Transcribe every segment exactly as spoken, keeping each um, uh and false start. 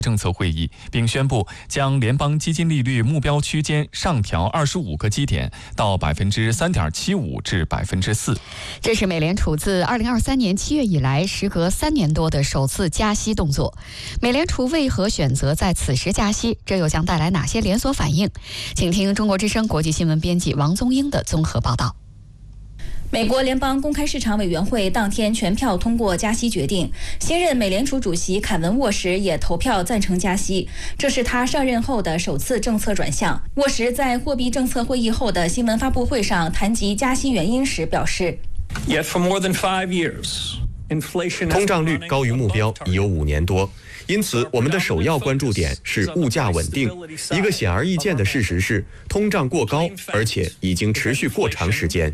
政策会议，并宣布将联邦基金利率目标区间上调二十五个基点，到百分之三点七五至百分之四。 这是美联储自二零二三年七月以来，时隔三年多的首次加息动作。美联储为何选择在此时加息？这又将带来哪些连锁反应？请听中国之声国际新闻编辑王宗英的综合报道。 美国联邦公开市场委员会当天全票通过加息决定，新任美联储主席凯文·沃什也投票赞成加息，这是他上任后的首次政策转向。沃什在货币政策会议后的新闻发布会上谈及加息原因时表示 Yet for more than five years, inflation 通胀率高于目标已有五年多，因此我们的首要关注点是物价稳定。一个显而易见的事实是，通胀过高，而且已经持续过长时间。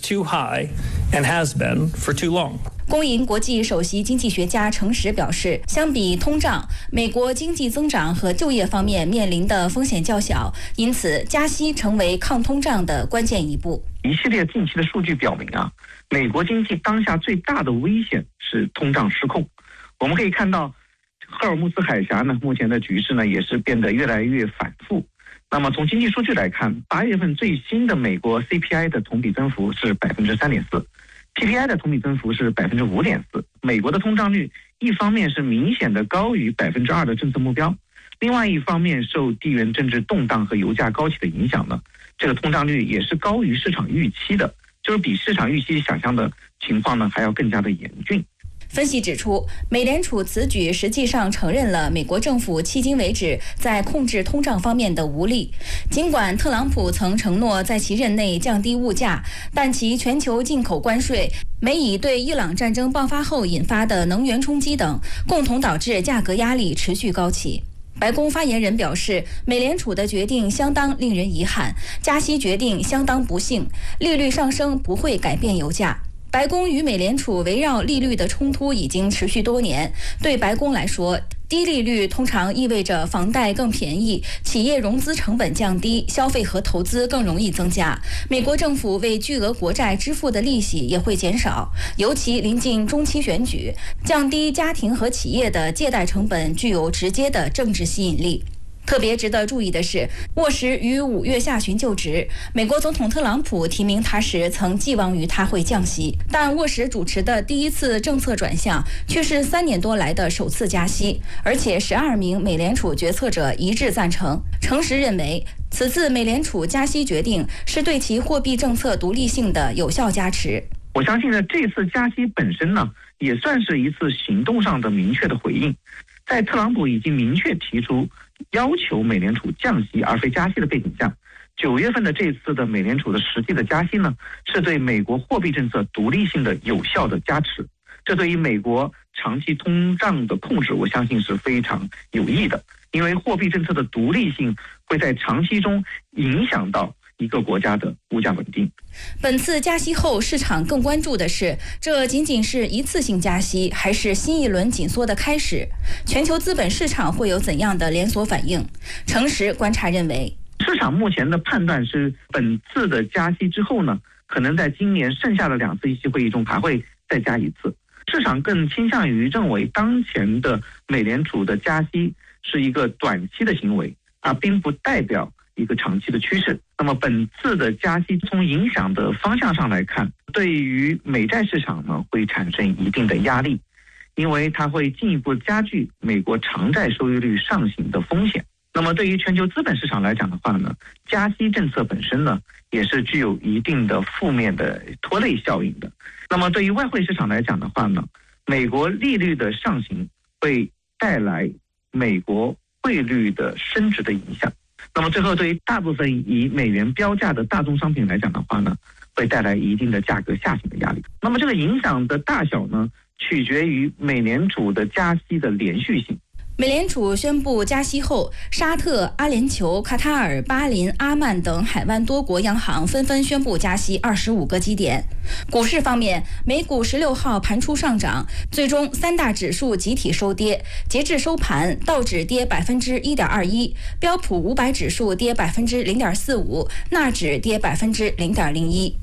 工银国际首席经济学家程实表示，相比通胀，美国经济增长和就业方面面临的风险较小，因此加息成为抗通胀的关键一步。 一系列近期的数据表明啊，美国经济当下最大的危险是通胀失控。我们可以看到，赫尔木斯海峡呢，目前的局势呢也是变得越来越反复。那么从经济数据来看，八月份最新的美国 C P I 的同比增幅是百分之三点四。P P I 的同比增幅是百分之五点四，美国的通胀率一方面是明显的高于百分之二的政策目标，另外一方面受地缘政治动荡和油价高企的影响呢，这个通胀率也是高于市场预期的，就是比市场预期想象的情况呢还要更加的严峻。 分析指出，美联储此举实际上承认了美国政府迄今为止在控制通胀方面的无力。尽管特朗普曾承诺在其任内降低物价，但其全球进口关税、美以对伊朗战争爆发后引发的能源冲击等，共同导致价格压力持续高企。白宫发言人表示，美联储的决定相当令人遗憾，加息决定相当不幸，利率上升不会改变油价。白宫与美联储围绕利率的冲突已经持续多年。对白宫来说，低利率通常意味着房贷更便宜，企业融资成本降低，消费和投资更容易增加。美国政府为巨额国债支付的利息也会减少，尤其临近中期选举，降低家庭和企业的借贷成本具有直接的政治吸引力。特别值得注意的是，沃什于五月下旬就职，美国总统特朗普提名他时曾寄望于他会降息，但沃什主持的第一次政策转向却是三年多来的首次加息，而且十二名美联储决策者一致赞成。程实认为，此次美联储加息决定是对其货币政策独立性的有效加持。 我相信呢，这次加息本身呢，也算是一次行动上的明确的回应。在特朗普已经明确提出要求美联储降息而非加息的背景下，九月份的这次的美联储的实际的加息呢，是对美国货币政策独立性的有效的加持。这对于美国长期通胀的控制，我相信是非常有益的，因为货币政策的独立性会在长期中影响到一个国家的物价稳定。 本次加息后，市场更关注的是，这仅仅是一次性加息，还是新一轮紧缩的开始？全球资本市场会有怎样的连锁反应？程实观察认为， 市场目前的判断是，本次的加息之后呢，可能在今年剩下的两次议息会议中还会再加一次。市场更倾向于认为，当前的美联储的加息是一个短期的行为啊，并不代表一个长期的趋势。那么本次的加息从影响的方向上来看，对于美债市场呢会产生一定的压力，因为它会进一步加剧美国长债收益率上行的风险。那么对于全球资本市场来讲的话呢，加息政策本身呢也是具有一定的负面的拖累效应的。那么对于外汇市场来讲的话呢，美国利率的上行会带来美国汇率的升值的影响。那么最后，对于大部分以美元标价的大宗商品来讲的话呢，会带来一定的价格下行的压力。那么这个影响的大小呢，取决于美联储的加息的连续性。 美联储宣布加息后，沙特、阿联酋、卡塔尔、巴林、阿曼等海湾多国央行纷纷宣布加息二十五个基点。股市方面，美股十六号盘出上涨，最终三大指数集体收跌。截至收盘，道指跌百分之一点二一，标普五百指数跌百分之零点四五，纳指跌百分之零点零一。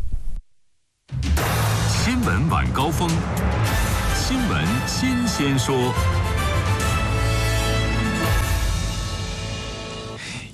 新闻晚高峰，新闻新鲜说。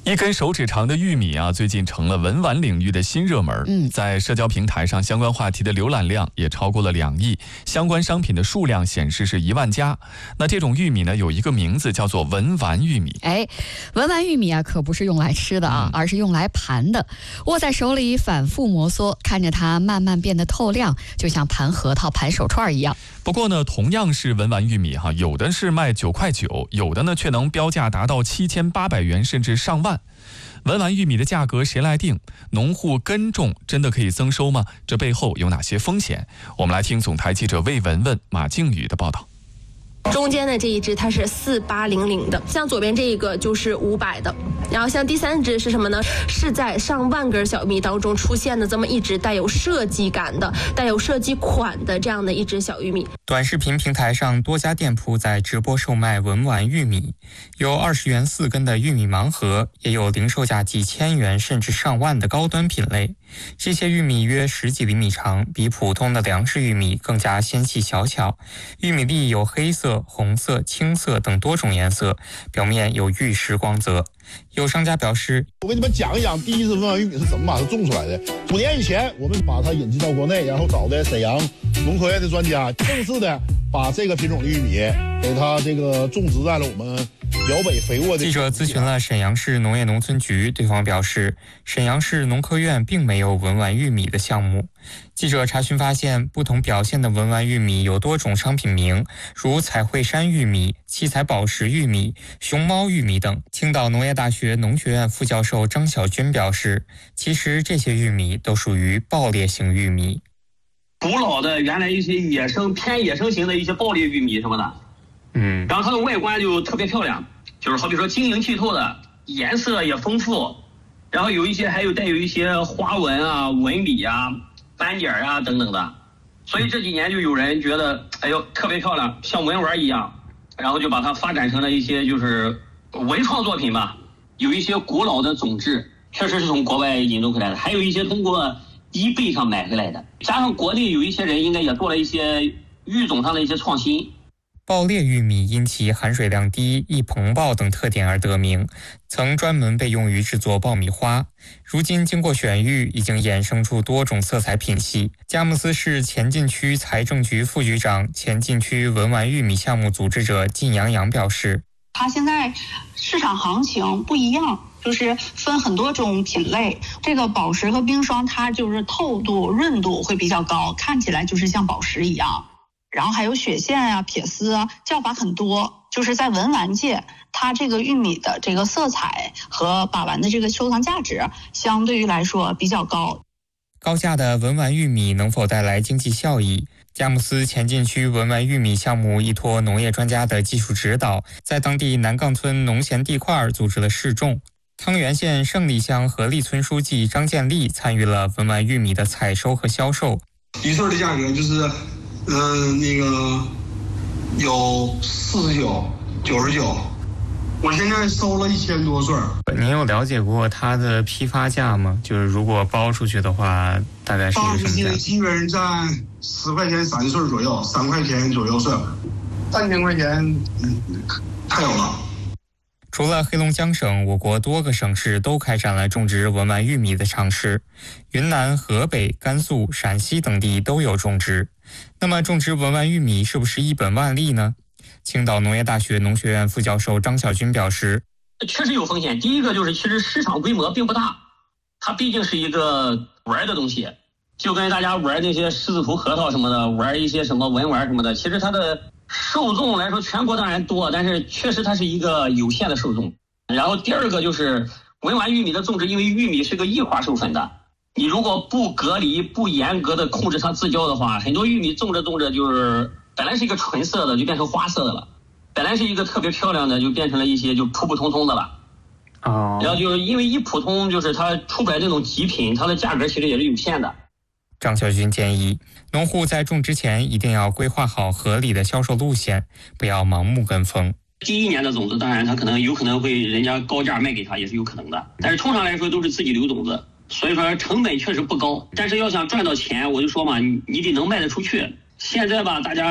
一根手指长的玉米啊，最近成了文玩领域的新热门。 嗯， 在社交平台上，相关话题的浏览量也超过了两亿，相关商品的数量显示是一万家。那这种玉米呢，有一个名字叫做文玩玉米。 哎，文玩玉米啊，可不是用来吃的啊，嗯、而是用来盘的。握在手里反复摩挲，看着它慢慢变得透亮，就像盘核桃、盘手串一样。 不过呢，同样是文玩玉米哈，有的是卖九块九，有的呢却能标价达到七千八百元，甚至上万。文玩玉米的价格谁来定？农户耕种真的可以增收吗？这背后有哪些风险？我们来听总台记者魏文文、马靖宇的报道。 中间的这一只它是四八零零的，像左边这一个就是五百的，然后像第三只是什么呢？是在上万根小玉米当中出现的这么一只带有设计感的、带有设计款的这样的一只小玉米。 短视频平台上多家店铺在直播售卖文玩玉米，有二十元四根的玉米盲盒，也有零售价几千元甚至上万的高端品类。这些玉米约十几厘米长，比普通的粮食玉米更加纤细小巧。玉米粒有黑色、红色、青色等多种颜色，表面有玉石光泽。有商家表示， 我给你们讲一讲第一次文玩玉米是怎么把它种出来的。五年以前，我们把它引进到国内，然后找的沈阳农科院的专家，正式的把这个品种的玉米给它这个种植在了我们辽北肥沃的。 记者咨询了沈阳市农业农村局，对方表示，沈阳市农科院并没有文玩玉米的项目。记者查询发现，不同表现的文玩玉米有多种商品名，如彩绘山玉米、七彩宝石玉米、熊猫玉米等。青岛农业大学农学院副教授张小军表示，其实这些玉米都属于爆裂型玉米。 古老的原来一些野生偏野生型的一些爆裂玉米什么的，嗯，然后它的外观就特别漂亮，就是好比说晶莹剔透的，颜色也丰富，然后有一些还有带有一些花纹啊、纹理啊、斑点啊等等的，所以这几年就有人觉得，哎呦特别漂亮，像文玩一样，然后就把它发展成了一些就是文创作品吧。有一些古老的种质确实是从国外引入回来的，还有一些通过eBay上买回来的，加上国内有一些人应该也做了一些育种上的一些创新。 爆裂玉米因其含水量低、易膨爆等特点而得名，曾专门被用于制作爆米花。如今经过选育，已经衍生出多种色彩品系。佳木斯市前进区财政局副局长、前进区文玩玉米项目组织者靳阳阳表示， 它现在市场行情不一样，就是分很多种品类。这个宝石和冰霜，它就是透度、润度会比较高，看起来就是像宝石一样。然后还有雪线啊、撇丝啊，叫法很多。就是在文玩界，它这个玉米的这个色彩和把玩的这个收藏价值，相对于来说比较高。 高价的文玩玉米能否带来经济效益？佳木斯前进区文玩玉米项目依托农业专家的技术指导，在当地南岗村农闲地块组织了试种。汤原县胜利乡合力村书记张建立参与了文玩玉米的采收和销售。 一穗的价格就是，嗯、呃，那个有四十九、九十九，我现在收了一千多穗。 您有了解过它的批发价吗？就是如果包出去的话，大概是包出什么价？ 去基本上在十块钱三穗左右，三块钱左右穗，三千块钱，嗯，太有了。 除了黑龙江省，我国多个省市都开展了种植文玩玉米的尝试，云南、河北、甘肃、陕西等地都有种植。那么种植文玩玉米是不是一本万利呢？青岛农业大学农学院副教授张小军表示， 确实有风险。第一个就是其实市场规模并不大，它毕竟是一个玩的东西，就跟大家玩那些狮子头核桃什么的，玩一些什么文玩什么的，其实它的受众来说全国当然多，但是确实它是一个有限的受众。然后第二个就是文玩玉米的种植，因为玉米是个异花授粉的，你如果不隔离、不严格的控制它自交的话，很多玉米种着种着就是本来是一个纯色的就变成花色的了，本来是一个特别漂亮的就变成了一些就普普通通的了。 哦， 然后就是因为一普通就是它出不来这种极品，它的价格其实也是有限的。 张小军建议，农户在种之前一定要规划好合理的销售路线，不要盲目跟风。 第一年的种子，当然它可能有可能会人家高价卖给他，也是有可能的。但是通常来说都是自己留种子，所以说成本确实不高。但是要想赚到钱，我就说嘛，你你得能卖得出去。现在吧，大家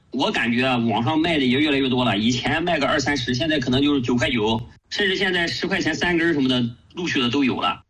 我感觉啊，网上卖的也越来越多了，以前卖个二三十，现在可能就是九块九，甚至现在十块钱三根什么的，陆续的都有了。